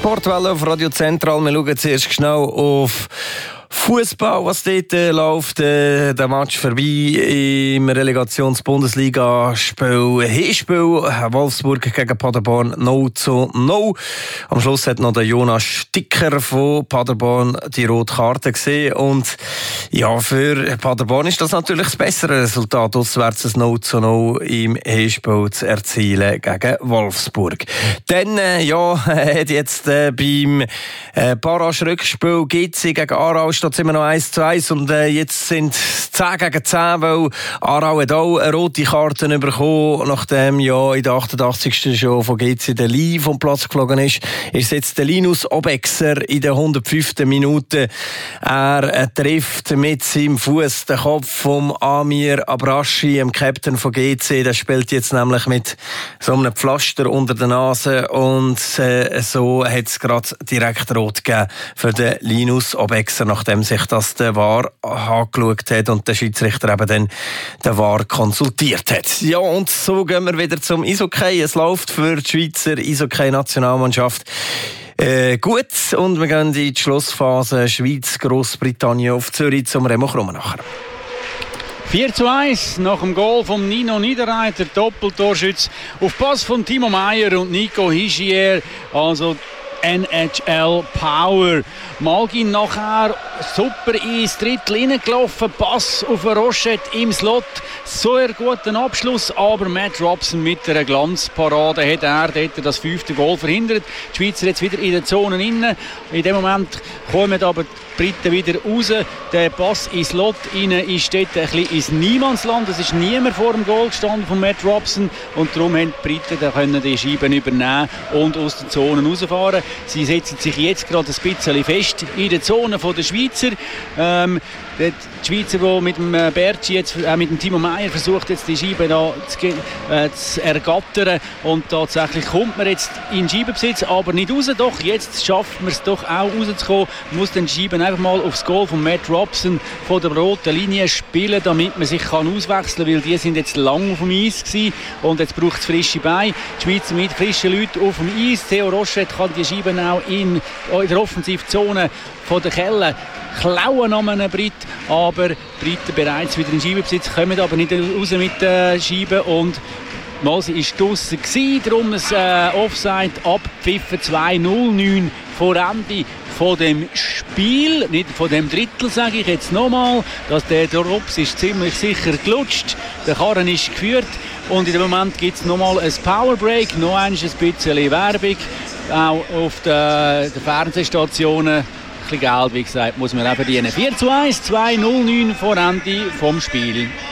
Sportwelle auf Radio Zentral. Wir schauen zuerst schnell auf Fußball, was dort läuft. Der Match vorbei im Relegations-Bundesliga-Spiel. Hinspiel Wolfsburg gegen Paderborn 0:0. Am Schluss hat noch der Jonas Sticker von Paderborn die rote Karte gesehen. Und ja, für Paderborn ist das natürlich das bessere Resultat, auswärts ein 0:0 im Hinspiel zu erzielen gegen Wolfsburg. Dann hat jetzt beim Barrage-Rückspiel GC gegen Aarau steht immer noch 1:1 und jetzt sind es 10 gegen 10, weil Aarau hat auch eine rote Karte bekommen, nachdem in der 88. schon von GC der Lee vom Platz geflogen ist. Ist jetzt der Linus Obexer in der 105. Minute. Er trifft mit seinem Fuß den Kopf vom Amir Abraschi, dem Captain von GC. Der spielt jetzt nämlich mit so einem Pflaster unter der Nase und so hat es gerade direkt rot gegeben für den Linus Obexer, nachdem sich das der VAR angeschaut hat und der Schiedsrichter eben dann den VAR konsultiert hat. Ja, und so gehen wir wieder zum Eishockey. Es läuft für die Schweizer Eishockey-Nationalmannschaft gut und wir gehen in die Schlussphase Schweiz-Grossbritannien auf Zürich zum Remo Krummenacher. 4:1 nach dem Goal von Nino Niederreiter, Doppeltorschütz auf Pass von Timo Meyer und Nico Hischier, also NHL Power. Malgin nachher super ins Drittel hineingelaufen, Pass auf Rochette im Slot, so einen guten Abschluss, aber Matt Robson mit einer Glanzparade hat dort das 5. Goal verhindert. Die Schweizer jetzt wieder in den Zonen innen. In dem Moment kommen aber die Briten wieder raus. Der Pass ins Slot rein ist dort ein bisschen ins Niemandsland. Es ist niemand vor dem Goal gestanden von Matt Robson und darum haben die Briten können die Scheiben übernehmen und aus den Zonen rausfahren. Sie setzen sich jetzt gerade ein bisschen fest in der Zone der Schweizer. Die Schweizer, die mit dem Bertschi, jetzt mit dem Timo Meyer versucht jetzt die Scheibe da zu ergattern und tatsächlich kommt man jetzt in Scheibenbesitz, aber nicht raus. Doch, jetzt schafft man es doch auch rauszukommen. Man muss den Scheiben einfach mal aufs Goal von Matt Robson von der roten Linie spielen, damit man sich auswechseln kann, weil die sind jetzt lang auf dem Eis gewesen und jetzt braucht es frische Beine. Die Schweizer mit frischen Leuten auf dem Eis. Theo Rochette kann die Scheiben auch in der Offensivzone von der Kelle klauen an einem Brit, aber die Briten bereits wieder in Scheibenbesitz, kommen aber nicht raus mit den Scheiben und Mosi war draussen gewesen, darum ein Offside abgepfiffen, 2:09 vor Ende von dem Spiel, nicht von dem Drittel, sage ich jetzt nochmal, dass der Drops ist ziemlich sicher gelutscht, der Karren ist geführt und in dem Moment gibt es nochmal ein Powerbreak, noch ein bisschen Werbung, auch auf den Fernsehstationen. Geld, wie gesagt, muss man auch verdienen. 4:1, 2:09 vor Ende vom Spiel.